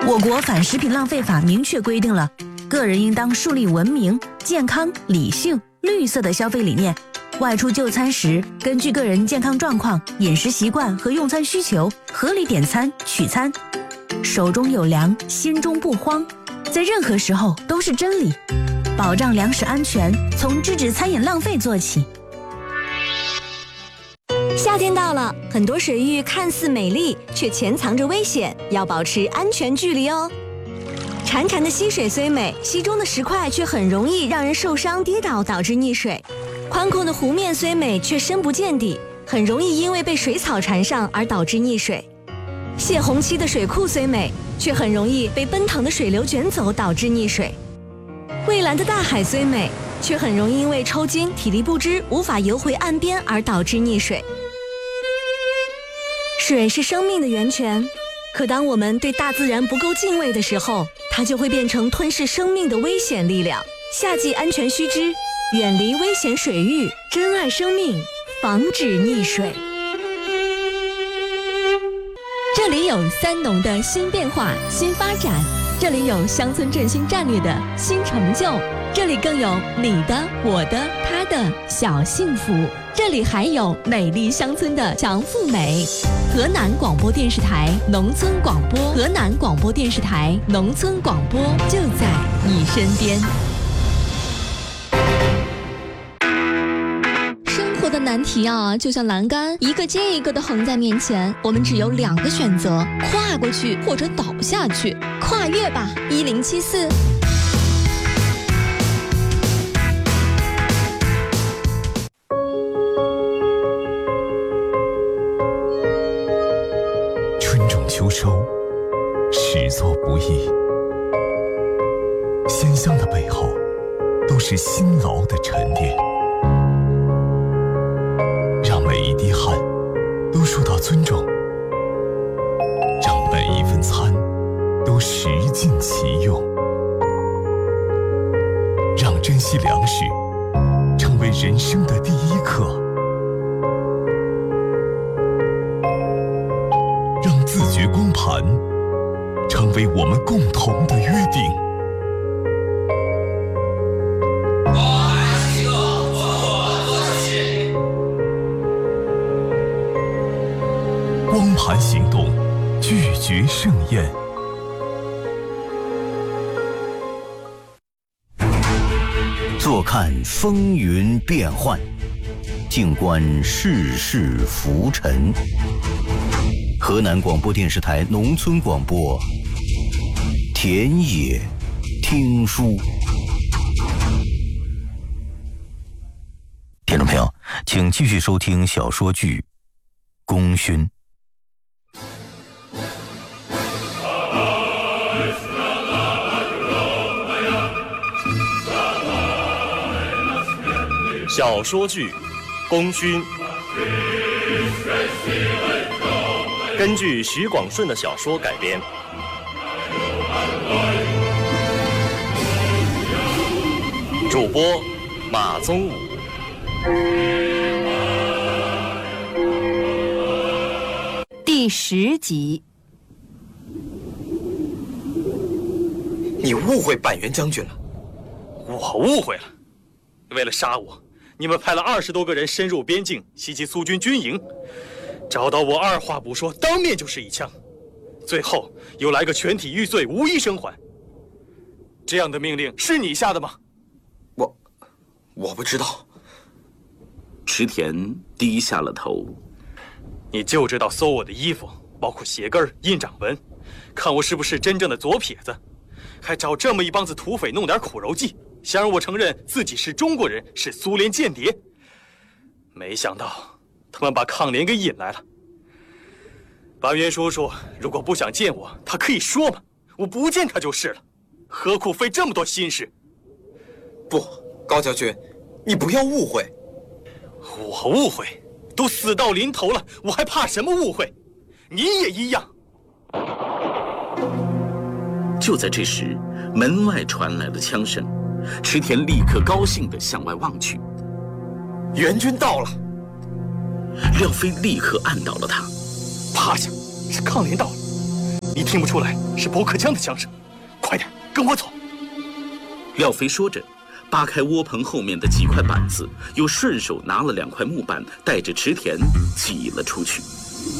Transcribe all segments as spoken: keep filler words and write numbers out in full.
我国反食品浪费法明确规定了，个人应当树立文明、健康、理性、绿色的消费理念。外出就餐时，根据个人健康状况、饮食习惯和用餐需求，合理点餐取餐。手中有粮，心中不慌，在任何时候都是真理。保障粮食安全，从制止餐饮浪费做起。 夏天到了，很多水域看似美丽，却潜藏着危险，要保持安全距离哦。潺潺的溪水虽美，溪中的石块却很容易让人受伤跌倒，导致溺水。宽阔的湖面虽美，却深不见底，很容易因为被水草缠上而导致溺水。泄洪期的水库虽美，却很容易被奔腾的水流卷走，导致溺水。蔚蓝的大海虽美，却很容易因为抽筋、体力不支，无法游回岸边而导致溺水。水是生命的源泉，可当我们对大自然不够敬畏的时候，它就会变成吞噬生命的危险力量。夏季安全须知，远离危险水域，珍爱生命，防止溺水。 这里有三农的新变化、新发展，这里有乡村振兴战略的新成就，这里更有你的、我的、他的小幸福，这里还有美丽乡村的强富美。河南广播电视台农村广播，河南广播电视台农村广播就在你身边。生活的难题啊，就像栏杆，一个接一个的横在面前，我们只有两个选择：跨过去或者倒下去。跨越吧，一零七四。 秋收，始作不易。鲜香的背后，都是辛劳的沉淀。让每一滴汗都受到尊重，让每一份餐都食尽其用，让珍惜粮食成为人生的第一课。自觉光盘成为我们共同的约定。光盘行动，拒绝盛宴。 坐看风云变幻，静观世事浮沉。河南广播电视台农村广播，田野听书。听众朋友，请继续收听小说剧《功勋》。 小说剧《功勋》根据徐广顺的小说改编。主播马宗武。 第十集。 你误会板垣将军了。 我误会了。为了杀我，你们派了二十多个人深入边境，袭击苏军军营。找到我，二话不说，当面就是一枪，最后又来个全体玉碎，无一生还。这样的命令是你下的吗？ 我，我不知道。 池田低下了头。 你就知道搜我的衣服，包括鞋跟、印掌纹，看我是不是真正的左撇子，还找这么一帮子土匪弄点苦肉计，想让我承认自己是中国人，是苏联间谍。没想到他们把抗联给引来了。板垣叔叔如果不想见我，他可以说嘛，我不见他就是了，何苦费这么多心事？ 不，高将军，你不要误会。 我误会？都死到临头了，我还怕什么误会？你也一样。 就在这时，门外传来了枪声，池田立刻高兴地向外望去。 援军到了。 廖飞立刻按倒了他。 趴下，是抗联到了。 你听不出来是驳壳枪的枪声？快点，跟我走！ 廖飞说着，扒开窝棚后面的几块板子，又顺手拿了两块木板，带着池田挤了出去。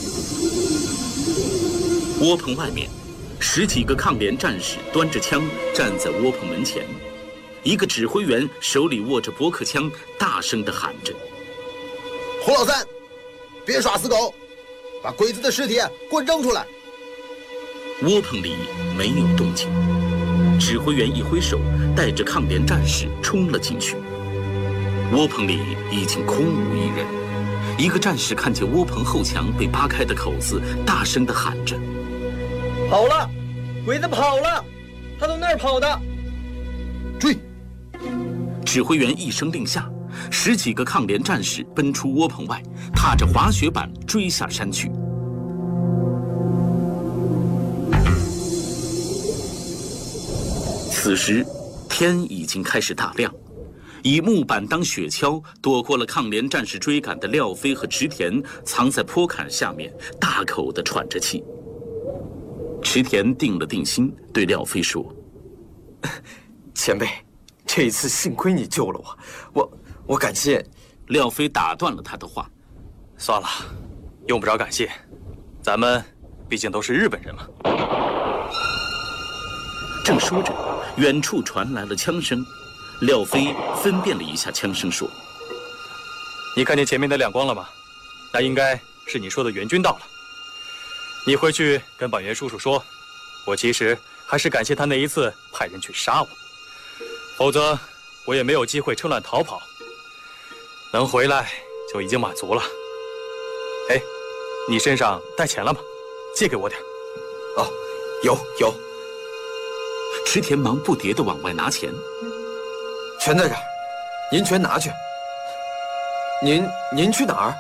窝棚外面，十几个抗联战士端着枪站在窝棚门前，一个指挥员手里握着驳壳枪，大声地喊着：“ 胡老三，别耍死狗，把鬼子的尸体给我扔出来！” 窝棚里没有动静，指挥员一挥手，带着抗联战士冲了进去。窝棚里已经空无一人。一个战士看见窝棚后墙被扒开的口子，大声地喊着：“ 跑了，鬼子跑了，他从那儿跑的！” 追！ 指挥员一声令下，十几个抗联战士奔出窝棚外，踏着滑雪板追下山去。此时，天已经开始大亮。以木板当雪橇，躲过了抗联战士追赶的廖飞和池田，藏在坡坎下面，大口地喘着气。池田定了定心，对廖飞说：“ 前辈，这一次幸亏你救了我，我我感谢。” 廖飞打断了他的话：“ 算了，用不着感谢，咱们毕竟都是日本人嘛。” 正说着，远处传来了枪声。廖飞分辨了一下枪声，说：“ 你看见前面的亮光了吗？那应该是你说的援军到了。你回去跟板垣叔叔说，我其实还是感谢他那一次派人去杀我，否则我也没有机会趁乱逃跑。能回来就已经满足了。哎，你身上带钱了吗？借给我点。”“ 哦，有有。” 池田忙不迭地往外拿钱。“ 全在这儿，您全拿去。您您去哪儿？”“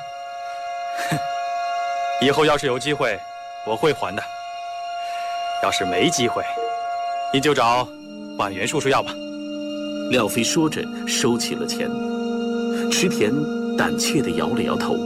以后要是有机会，我会还的。要是没机会，你就找板垣叔叔要吧。” 廖飞说着，收起了钱。池田胆怯地摇了摇头：“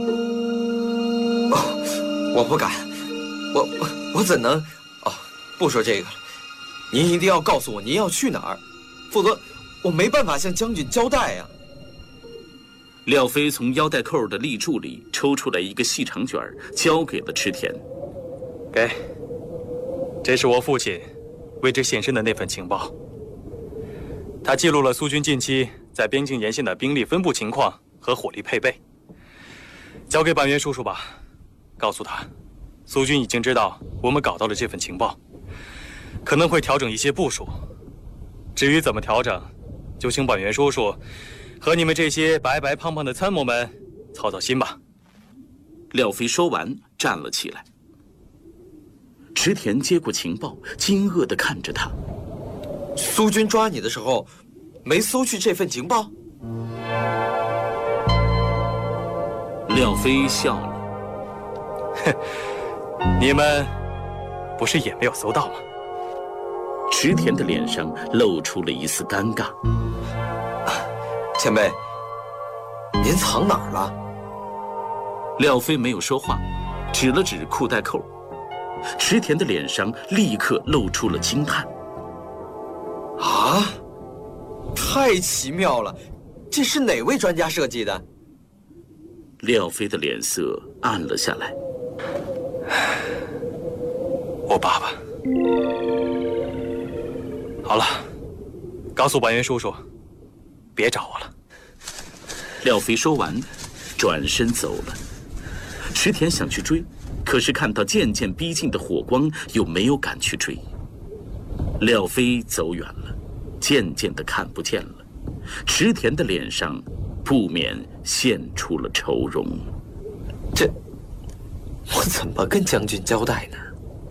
哦，我不敢，我我我怎能……哦，不说这个了。您一定要告诉我您要去哪儿，否则我没办法向将军交代呀。” 廖飞从腰带扣的立柱里抽出来一个细长卷，交给了池田。 “给，这是我父亲为之献身的那份情报。他记录了苏军近期在边境沿线的兵力分布情况和火力配备。交给板垣叔叔吧，告诉他，苏军已经知道我们搞到了这份情报，可能会调整一些部署。至于怎么调整，就请板垣叔叔和你们这些白白胖胖的参谋们操操心吧。” 廖飞说完，站了起来。池田接过情报，惊愕地看着他：“ 苏军抓你的时候，没搜去这份情报？” 廖飞笑了：“ 哼，你们不是也没有搜到吗？” 池田的脸上露出了一丝尴尬。 “前辈，您藏哪儿了？” 廖飞没有说话，指了指裤带扣。池田的脸上立刻露出了惊叹：“ 啊，太奇妙了！这是哪位专家设计的？” 廖飞的脸色暗了下来。 “我爸爸。好了，告诉板垣叔叔，别找我了。” 廖飞说完，转身走了。池田想去追，可是看到渐渐逼近的火光，又没有敢去追。廖飞走远了，渐渐的看不见了。池田的脸上不免现出了愁容。 这，我怎么跟将军交代呢？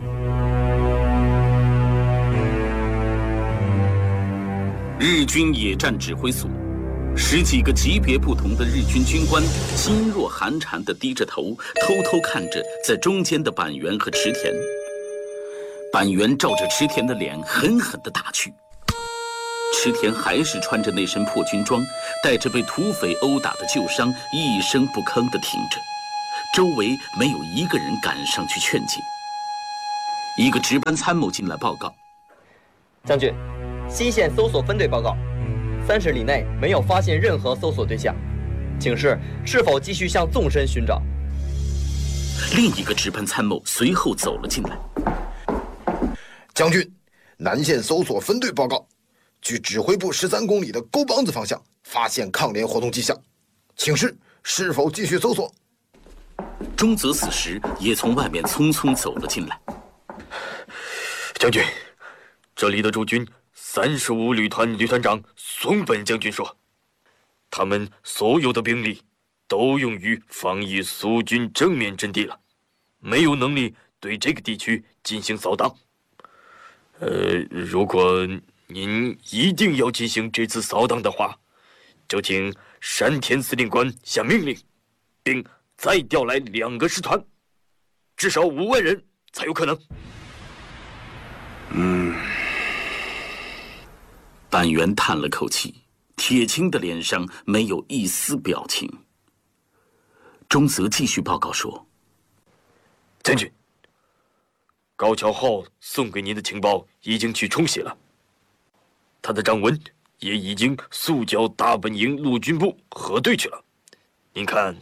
日军野战指挥所，十几个级别不同的日军军官噤若寒蝉地低着头，偷偷看着在中间的板垣和池田。板垣照着池田的脸狠狠地打去。池田还是穿着那身破军装，带着被土匪殴打的旧伤，一声不吭地挺着。周围没有一个人敢上去劝解。 一个值班参谋进来报告： 将军，西线搜索分队报告，三十里内没有发现任何搜索对象，请示是否继续向纵深寻找。 另一个值班参谋随后走了进来。 将军，南线搜索分队报告，距指挥部十三公里的沟帮子方向发现抗联活动迹象，请示是否继续搜索。 中泽此时也从外面匆匆走了进来。 将军，这里的驻军三十五旅团旅团长松本将军说，他们所有的兵力都用于防御苏军正面阵地了，没有能力对这个地区进行扫荡。呃，如果您一定要进行这次扫荡的话，就请山田司令官下命令，并再调来两个师团，至少五万人才有可能。 嗯，板垣叹了口气，铁青的脸上没有一丝表情。中泽继续报告说：“ 将军，高桥浩送给您的情报已经去冲洗了，他的账文也已经速交大本营陆军部核对去了。您看。”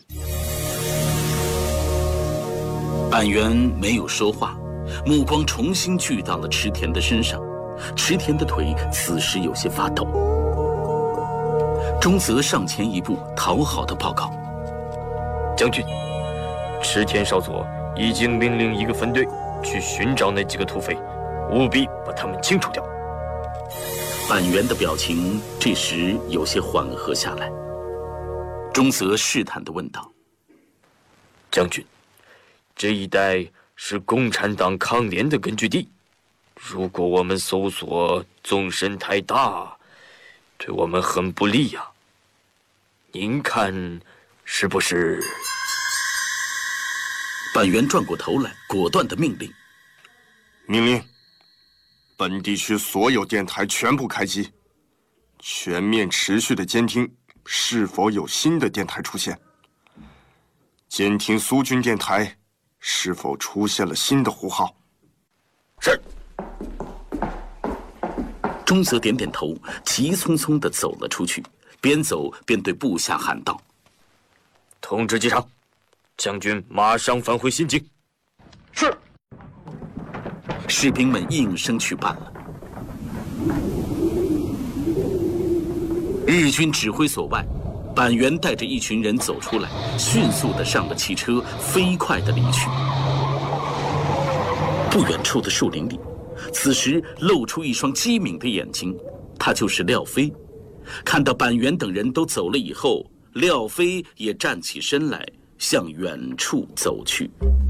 板垣没有说话，目光重新聚到了池田的身上。池田的腿此时有些发抖。中泽上前一步，讨好的报告：“ 将军，池田少佐已经命令一个分队去寻找那几个土匪，务必把他们清除掉。” 板垣的表情这时有些缓和下来。中泽试探地问道：“ 将军，这一带是共产党抗联的根据地，如果我们搜索纵深太大，对我们很不利呀、啊。您看是不是？” 板垣转过头来，果断地命令：“ 命令，本地区所有电台全部开机，全面持续的监听是否有新的电台出现，监听苏军电台是否出现了新的呼号。” 是。 中泽点点头，急匆匆地走了出去，边走边对部下喊道：“ 通知机场，将军马上返回新京。” 是。 士兵们应声去办了。日军指挥所外，板垣带着一群人走出来，迅速地上了汽车，飞快地离去。不远处的树林里，此时露出一双机敏的眼睛，他就是廖飞。看到板垣等人都走了以后，廖飞也站起身来，向远处走去。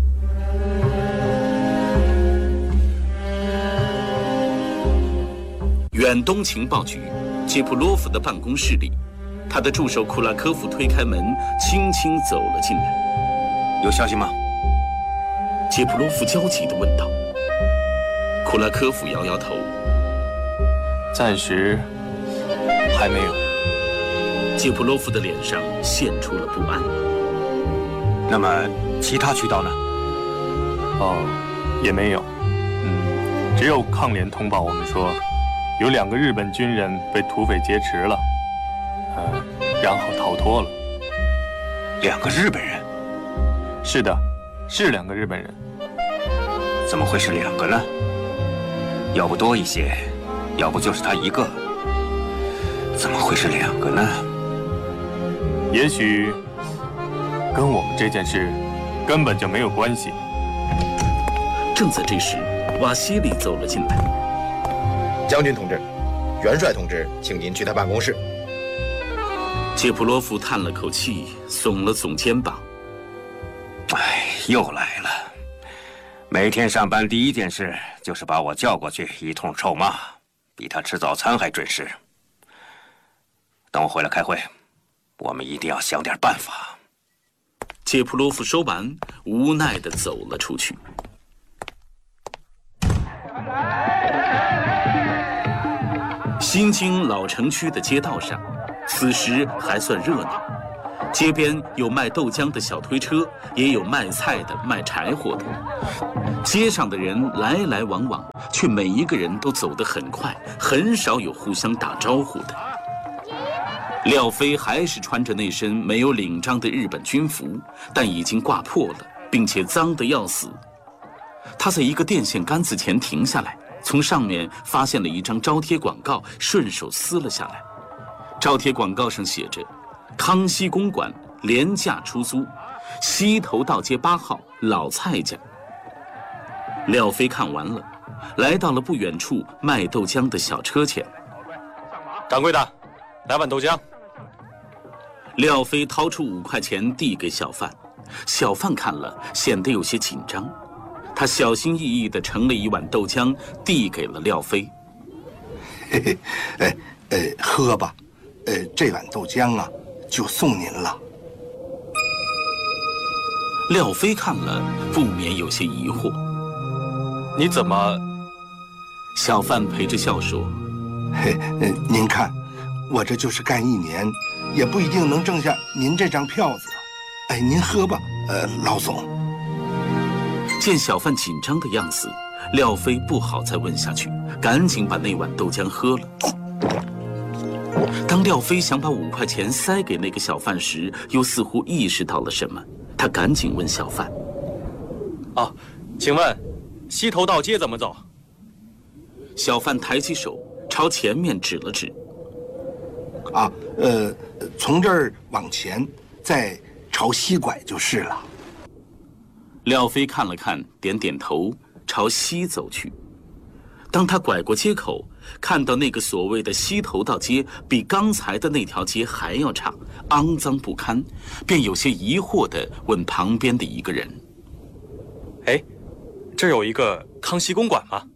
远东情报局杰普洛夫的办公室里，他的助手库拉科夫推开门，轻轻走了进来。 有消息吗？ 杰普洛夫焦急地问道。库拉科夫摇摇头， 暂时还没有。 杰普洛夫的脸上现出了不安。 那么其他渠道呢？ 哦，也没有。嗯，只有抗联通报我们说，有两个日本军人被土匪劫持了，呃，然后逃脱了。 两个日本人？ 是的，是两个日本人。 怎么会是两个呢？要不多一些，要不就是他一个。怎么会是两个呢？ 也许跟我们这件事根本就没有关系。 正在这时，瓦西里走了进来。 将军同志，元帅同志，请您去他办公室。 杰普洛夫叹了口气，耸了耸肩膀。 哎，又来了。每天上班第一件事就是把我叫过去一通臭骂，比他吃早餐还准时。等我回来开会，我们一定要想点办法。 杰普洛夫说完，无奈地走了出去。新京老城区的街道上，此时还算热闹。 街边有卖豆浆的小推车，也有卖菜的、卖柴火的。街上的人来来往往，却每一个人都走得很快，很少有互相打招呼的。廖飞还是穿着那身没有领章的日本军服，但已经挂破了，并且脏得要死。他在一个电线杆子前停下来，从上面发现了一张招贴广告，顺手撕了下来。招贴广告上写着：康熙公馆廉价出租，西头道街八号老蔡家。廖飞看完了，来到了不远处卖豆浆的小车前。 掌柜的，来碗豆浆。 廖飞掏出五块钱递给小贩，小贩看了显得有些紧张，他小心翼翼地盛了一碗豆浆递给了廖飞。 嘿嘿，哎呃，喝吧，呃，这碗豆浆啊，就送您了。 廖飞看了不免有些疑惑， 你怎么？ 小贩陪着笑说：“ 嘿，呃，您看，我这就是干一年，也不一定能挣下您这张票子。哎，您喝吧，呃，老总。” 见小贩紧张的样子，廖飞不好再问下去，赶紧把那碗豆浆喝了。当廖飞想把五块钱塞给那个小贩时，又似乎意识到了什么，他赶紧问小贩：“ 啊，请问西头道街怎么走？” 小贩抬起手朝前面指了指：“ 啊，呃，从这儿往前，再朝西拐就是了。” 廖飞看了看，点点头，朝西走去。当他拐过街口，看到那个所谓的西头道街比刚才的那条街还要差，肮脏不堪，便有些疑惑地问旁边的一个人：“ 哎，这儿有一个康熙公馆吗？”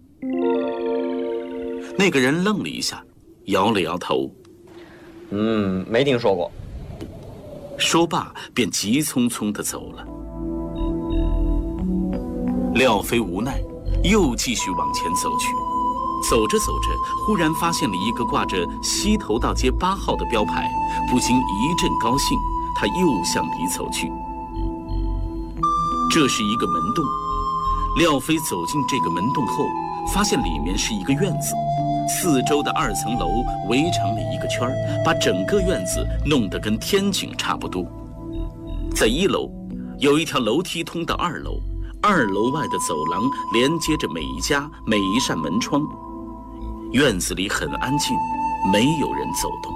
那个人愣了一下，摇了摇头：“ 嗯，没听说过。” 说罢，便急匆匆地走了。廖飞无奈，又继续往前走去。走着走着，忽然发现了一个挂着西头道街八号的标牌，不禁一阵高兴。他又向里走去。这是一个门洞。廖飞走进这个门洞后，发现里面是一个院子，四周的二层楼围成了一个圈，把整个院子弄得跟天井差不多。在一楼，有一条楼梯通到二楼。二楼外的走廊连接着每一家每一扇门窗，院子里很安静，没有人走动。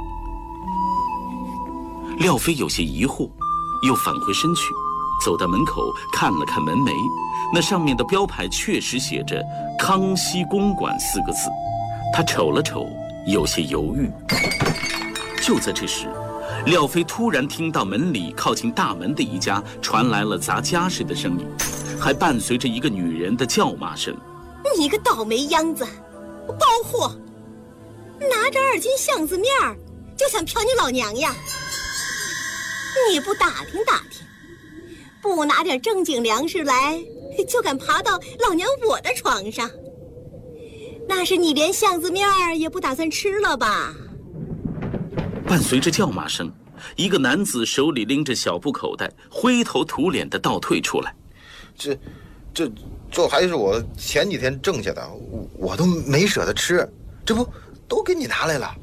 廖飞有些疑惑，又返回身去，走到门口看了看门楣，那上面的标牌确实写着“康熙公馆”四个字。他瞅了瞅，有些犹豫。就在这时，廖飞突然听到门里靠近大门的一家传来了砸家什的声音，还伴随着一个女人的叫骂声：“ 你个倒霉秧子，包货，拿着二斤巷子面儿就想嫖你老娘呀！你不打听打听，不拿点正经粮食来，就敢爬到老娘我的床上，那是你连巷子面儿也不打算吃了吧？” 伴随着叫骂声，一个男子手里拎着小布口袋，灰头土脸地倒退出来。 这，这，这还是我前几天挣下的，我我都没舍得吃，这不都给你拿来了。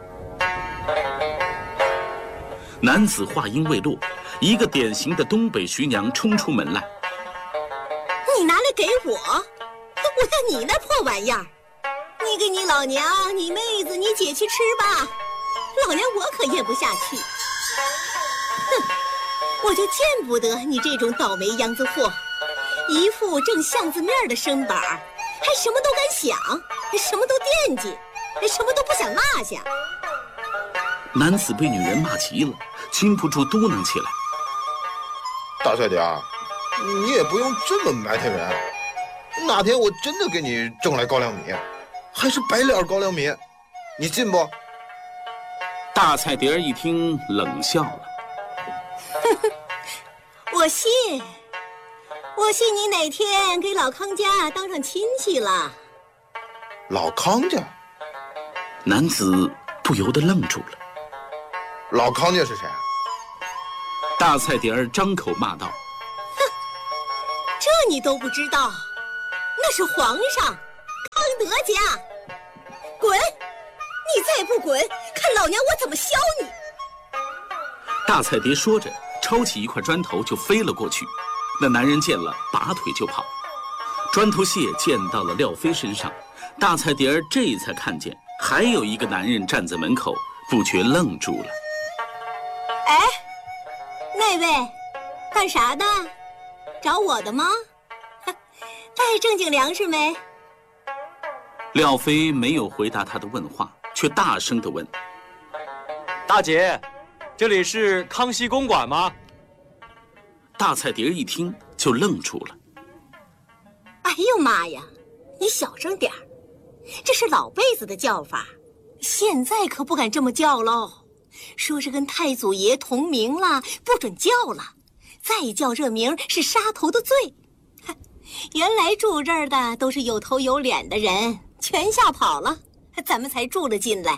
男子话音未落，一个典型的东北徐娘冲出门来：“ 你拿来给我，我要你那破玩意儿！你给你老娘、你妹子、你姐去吃吧。老娘我可咽不下去，哼！我就见不得你这种倒霉秧子货，一副挣巷子面的身板，还什么都敢想，什么都惦记，什么都不想落下。” 男子被女人骂急了，禁不住嘟囔起来：“ 大帅爹，你也不用这么埋汰人。哪天我真的给你挣来高粱米，还是白脸高粱米，你信不？” 大菜碟儿一听，冷笑了：“ 我信，我信你哪天给老康家当上亲戚了。” 老康家？ 男子不由得愣住了。 老康家是谁？ 大菜碟儿张口骂道：“ 哼，这你都不知道？那是皇上，康德家！滚！你再不滚，看老娘我怎么削你！” 大菜碟说着，抄起一块砖头就飞了过去。那男人见了，拔腿就跑。砖头屑溅到了廖飞身上，大菜碟儿这才看见还有一个男人站在门口，不觉愣住了。 哎，那位，干啥的？找我的吗？带正经粮食没？ 廖飞没有回答他的问话，却大声地问：“ 大姐，这里是康熙公馆吗？” 大菜碟一听就愣住了。 哎呦妈呀，你小声点儿，这是老辈子的叫法，现在可不敢这么叫喽。说是跟太祖爷同名了，不准叫了，再叫这名是杀头的罪。原来住这儿的都是有头有脸的人，全吓跑了，咱们才住了进来。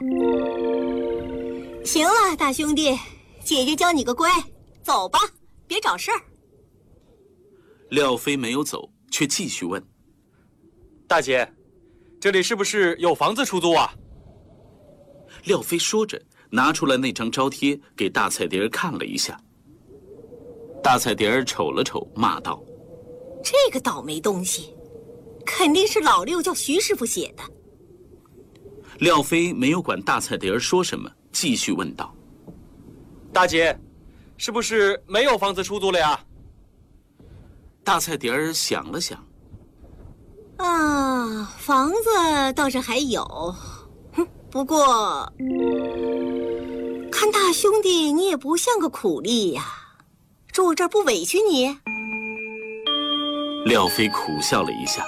行了，大兄弟，姐姐教你个乖，走吧，别找事儿。 廖飞没有走，却继续问：“ 大姐，这里是不是有房子出租啊？” 廖飞说着，拿出了那张招贴给大菜碟儿看了一下。大菜碟儿瞅了瞅，骂道：“ 这个倒霉东西，肯定是老六叫徐师傅写的。” 廖飞没有管大菜碟儿说什么，继续问道：“ 大姐，是不是没有房子出租了呀？” 大菜碟儿想了想， 啊，房子倒是还有，哼，不过看大兄弟你也不像个苦力呀，住这儿不委屈你？ 廖飞苦笑了一下，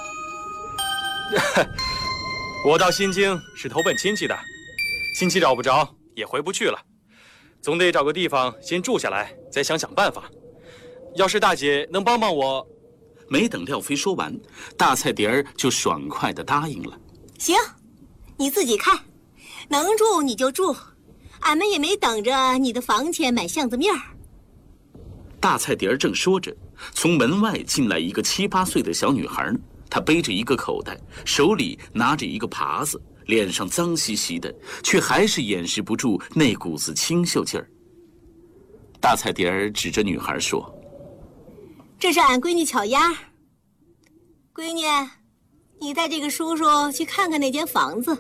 我到新京是投奔亲戚的，亲戚找不着也回不去了，总得找个地方先住下来，再想想办法。要是大姐能帮帮我…… 没等廖飞说完，大菜碟儿就爽快地答应了。 行，你自己看，能住你就住，俺们也没等着你的房钱买巷子面儿。 大菜碟儿正说着，从门外进来一个七八岁的小女孩，她背着一个口袋，手里拿着一个耙子，脸上脏兮兮的，却还是掩饰不住那股子清秀劲儿。大菜碟儿指着女孩说：“ 这是俺闺女巧丫。闺女，你带这个叔叔去看看那间房子。”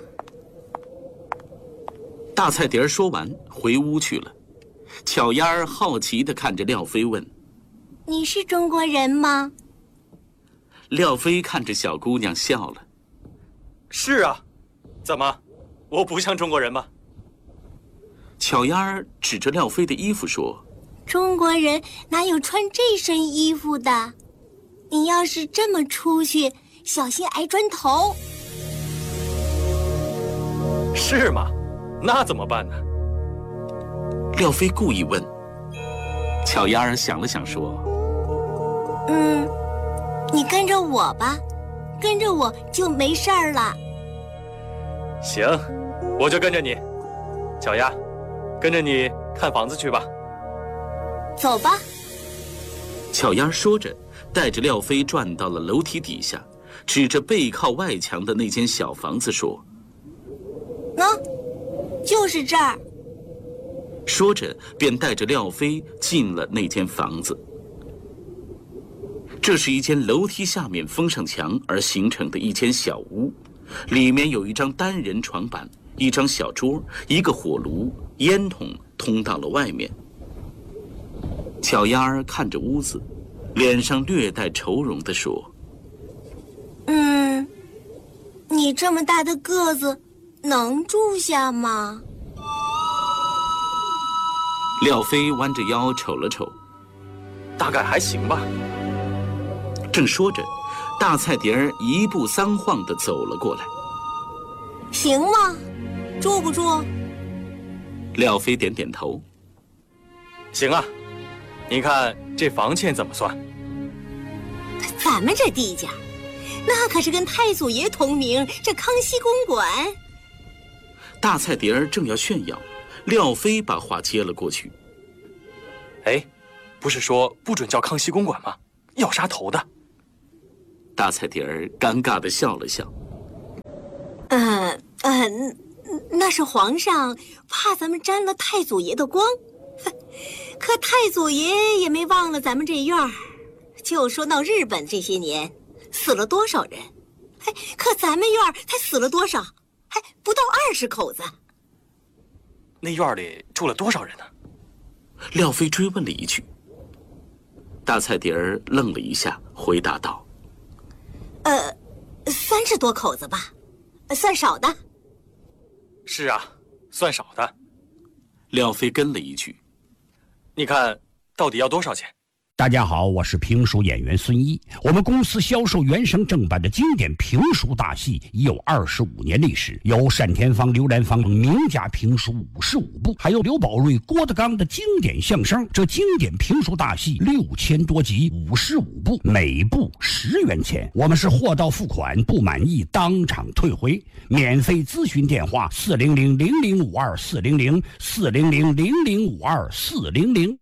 大菜碟儿说完，回屋去了。巧丫儿好奇地看着廖飞问：“ 你是中国人吗？” 廖飞看着小姑娘笑了：“ 是啊，怎么，我不像中国人吗？” 巧丫儿指着廖飞的衣服说：“ 中国人哪有穿这身衣服的？你要是这么出去，小心挨砖头。” 是吗？那怎么办呢？ 廖飞故意问。巧丫儿想了想说：“ 嗯，你跟着我吧，跟着我就没事儿了。” 行，我就跟着你。巧丫，跟着你看房子去吧。 走吧。 巧丫说着，带着廖飞转到了楼梯底下，指着背靠外墙的那间小房子说：“ 喏，就是这儿。” 说着，便带着廖飞进了那间房子。这是一间楼梯下面封上墙而形成的一间小屋，里面有一张单人床板、一张小桌、一个火炉，烟筒通到了外面。巧丫儿看着屋子，脸上略带愁容地说：“ 嗯，你这么大的个子，能住下吗？” 廖飞弯着腰瞅了瞅， 大概还行吧。 正说着，大菜碟儿一步三晃地走了过来。 行吗？住不住？ 廖飞点点头。 行啊，您看这房钱怎么算？ 咱们这地界，那可是跟太祖爷同名，这康熙公馆。 大菜碟儿正要炫耀，廖飞把话接了过去。 哎， 不是说不准叫康熙公馆吗？要杀头的。 大菜碟儿尴尬地笑了笑。 呃呃，那是皇上怕咱们沾了太祖爷的光，可太祖爷也没忘了咱们这院儿。就说到日本这些年死了多少人，哎，可咱们院儿才死了多少？还不到二十口子。 那院里住了多少人呢？ 廖飞追问了一句。大菜碟儿愣了一下，回答道：“ 呃，三十多口子吧，算少的。” 是啊，算少的。 廖飞跟了一句：“ 你看，到底要多少钱？” 大家好，我是评书演员孙一。我们公司销售原声正版的经典评书大戏已有二十五年历史，有单田芳、刘兰芳等名家评书五十五部，还有刘宝瑞、郭德纲的经典相声。这经典评书大戏六千多集，五十五部，每部十元钱。我们是货到付款，不满意当场退回。免费咨询电话：四零零零零五二四零零四零零零零五二四零零。